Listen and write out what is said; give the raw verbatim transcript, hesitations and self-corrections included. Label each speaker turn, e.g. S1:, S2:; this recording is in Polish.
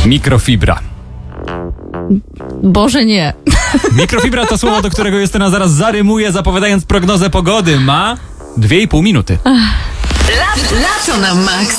S1: Mikrofibra.
S2: Boże nie.
S1: Mikrofibra to słowo, do którego Justyna zaraz zarymuje, zapowiadając prognozę pogody. Ma dwie i pół minuty.
S3: Lato na Max.